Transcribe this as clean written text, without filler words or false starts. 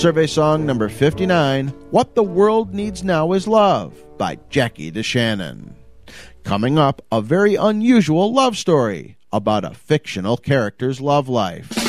Survey song number 59, What the World Needs Now is Love by Jackie DeShannon. Coming up, a very unusual love story about a fictional character's love life.